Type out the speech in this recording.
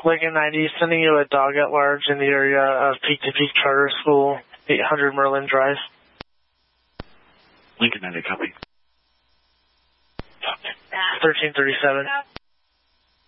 Lincoln 90, sending you a dog at large in the area of Peak to Peak Charter School, 800 Merlin Drive. Lincoln 90, copy. 1337.